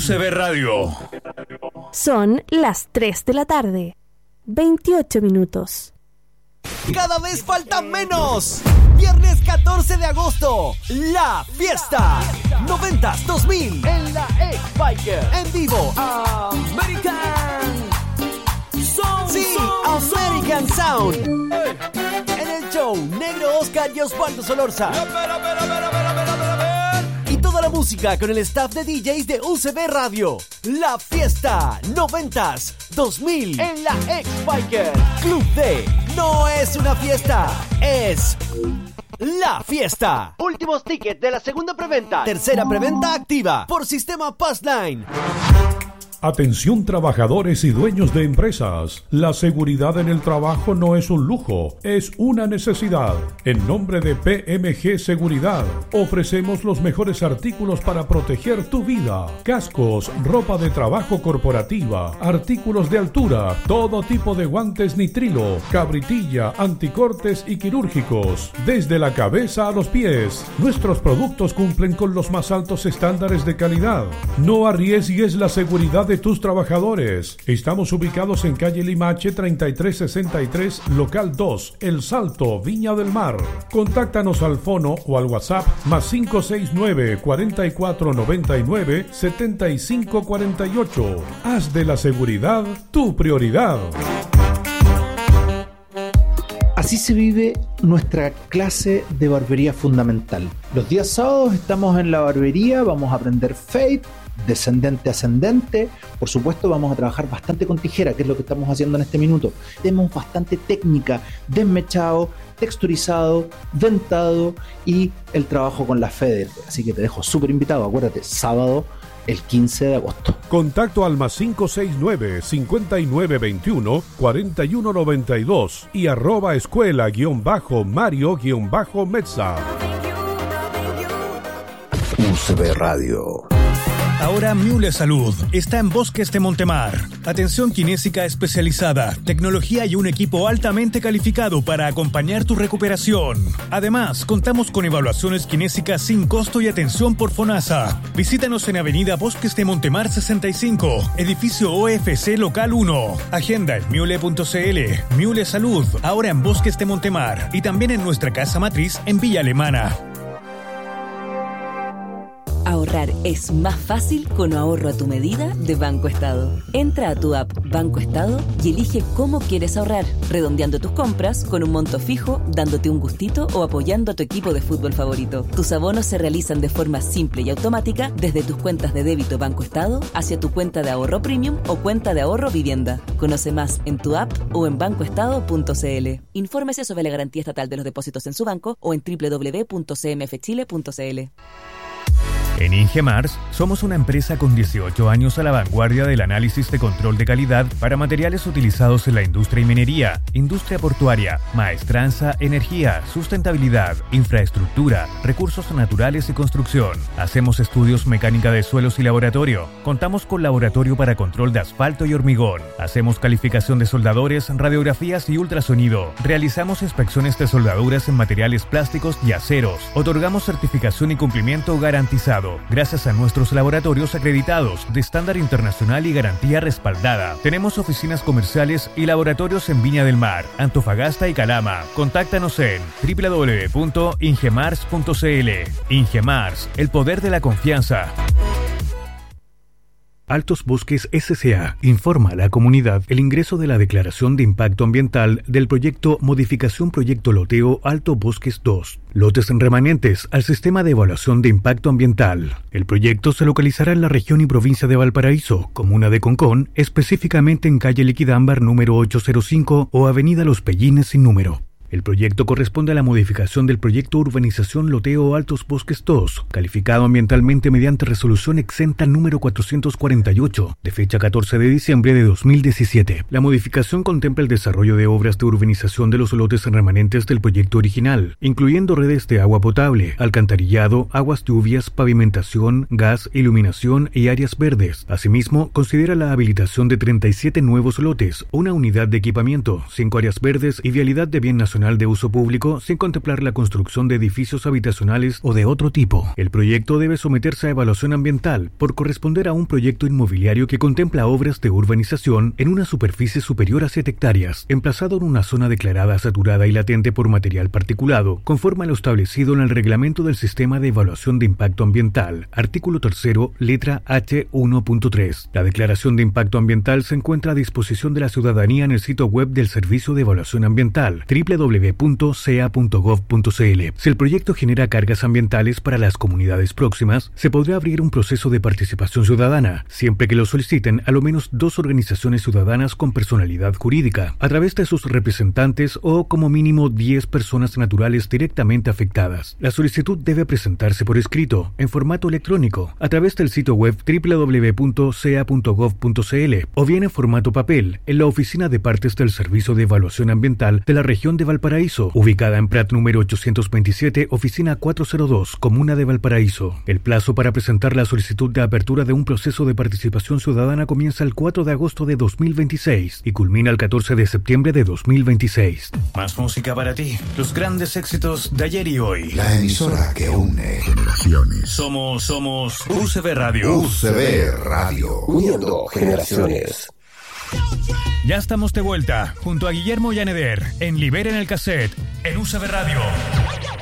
UCB Radio. Son las 3 de la tarde, 28 minutos. Cada vez faltan menos. Viernes 14 de agosto, La Fiesta 90s 2000 en la X-Biker. En vivo, American Sound. Sí, American Sound. En el show, Negro Oscar y Osvaldo Solorza. Y toda la música con el staff de DJs de UCB Radio. La Fiesta 90s 2000 en la X-Biker. Club D. No es una fiesta, es La Fiesta. Últimos tickets de la segunda preventa. Tercera preventa activa por sistema Passline. Atención trabajadores y dueños de empresas. La seguridad en el trabajo no es un lujo, es una necesidad. En nombre de PMG Seguridad, ofrecemos los mejores artículos para proteger tu vida. Cascos, ropa de trabajo corporativa, artículos de altura, todo tipo de guantes nitrilo, cabritilla, anticortes y quirúrgicos. Desde la cabeza a los pies, nuestros productos cumplen con los más altos estándares de calidad. No arriesgues la seguridad de tus trabajadores. Estamos ubicados en calle Limache 3363, local 2, El Salto, Viña del Mar. Contáctanos al fono o al WhatsApp más 569 4499 7548. Haz de la seguridad tu prioridad. Así se vive nuestra clase de barbería fundamental. Los días sábados estamos en la barbería, vamos a aprender fade, descendente ascendente. Por supuesto vamos a trabajar bastante con tijera, que es lo que estamos haciendo en este minuto. Tenemos bastante técnica, desmechado, texturizado, dentado y el trabajo con la Feder. Así que te dejo súper invitado, acuérdate, sábado el 15 de agosto. Contacto al más 569-5921-4192 y @escuela_Mario_Metza. UCB Radio. Ahora Miule Salud está en Bosques de Montemar. Atención kinésica especializada, tecnología y un equipo altamente calificado para acompañar tu recuperación. Además, contamos con evaluaciones kinésicas sin costo y atención por FONASA. Visítanos en Avenida Bosques de Montemar 65, edificio OFC Local 1. Agenda en miule.cl. Miule Salud, ahora en Bosques de Montemar y también en nuestra casa matriz en Villa Alemana. Ahorrar es más fácil con ahorro a tu medida de Banco Estado. Entra a tu app Banco Estado y elige cómo quieres ahorrar, redondeando tus compras con un monto fijo, dándote un gustito o apoyando a tu equipo de fútbol favorito. Tus abonos se realizan de forma simple y automática desde tus cuentas de débito Banco Estado hacia tu cuenta de ahorro premium o cuenta de ahorro vivienda. Conoce más en tu app o en bancoestado.cl. Infórmese sobre la garantía estatal de los depósitos en su banco o en www.cmfchile.cl. En Ingemars somos una empresa con 18 años a la vanguardia del análisis de control de calidad para materiales utilizados en la industria y minería, industria portuaria, maestranza, energía, sustentabilidad, infraestructura, recursos naturales y construcción. Hacemos estudios mecánica de suelos y laboratorio. Contamos con laboratorio para control de asfalto y hormigón. Hacemos calificación de soldadores, radiografías y ultrasonido. Realizamos inspecciones de soldaduras en materiales plásticos y aceros. Otorgamos certificación y cumplimiento garantizado. Gracias a nuestros laboratorios acreditados de estándar internacional y garantía respaldada. Tenemos oficinas comerciales y laboratorios en Viña del Mar, Antofagasta y Calama. Contáctanos en www.ingemars.cl. Ingemars, el poder de la confianza. Altos Bosques S.C.A. informa a la comunidad el ingreso de la declaración de impacto ambiental del proyecto Modificación Proyecto Loteo Alto Bosques 2. Lotes remanentes al sistema de evaluación de impacto ambiental. El proyecto se localizará en la región y provincia de Valparaíso, comuna de Concón, específicamente en calle Liquidámbar número 805 o avenida Los Pellines sin número. El proyecto corresponde a la modificación del proyecto Urbanización Loteo Altos Bosques 2, calificado ambientalmente mediante resolución exenta número 448, de fecha 14 de diciembre de 2017. La modificación contempla el desarrollo de obras de urbanización de los lotes remanentes del proyecto original, incluyendo redes de agua potable, alcantarillado, aguas lluvias, pavimentación, gas, iluminación y áreas verdes. Asimismo, considera la habilitación de 37 nuevos lotes, una unidad de equipamiento, 5 áreas verdes y vialidad de bien nacional habitacional de uso público sin contemplar la construcción de edificios habitacionales o de otro tipo. El proyecto debe someterse a evaluación ambiental por corresponder a un proyecto inmobiliario que contempla obras de urbanización en una superficie superior a 7 hectáreas, emplazado en una zona declarada saturada y latente por material particulado, conforme a lo establecido en el Reglamento del Sistema de Evaluación de Impacto Ambiental, artículo 3º, letra H 1.3. La declaración de impacto ambiental se encuentra a disposición de la ciudadanía en el sitio web del Servicio de Evaluación Ambiental, www.ca.gov.cl. Si el proyecto genera cargas ambientales para las comunidades próximas, se podrá abrir un proceso de participación ciudadana, siempre que lo soliciten a lo menos 2 organizaciones ciudadanas con personalidad jurídica, a través de sus representantes o como mínimo 10 personas naturales directamente afectadas. La solicitud debe presentarse por escrito, en formato electrónico, a través del sitio web www.ca.gov.cl o bien en formato papel, en la oficina de partes del Servicio de Evaluación Ambiental de la región de Valparaíso, ubicada en Prat número 827, oficina 402, Comuna de Valparaíso. El plazo para presentar la solicitud de apertura de un proceso de participación ciudadana comienza el 4 de agosto de 2026 y culmina el 14 de septiembre de 2026. Más música para ti, los grandes éxitos de ayer y hoy. La emisora que une generaciones. Somos UCB Radio. UCB Radio. Uniendo generaciones. Ya estamos de vuelta junto a Guillermo Yaneder en Liberen el Cassette en UCB Radio.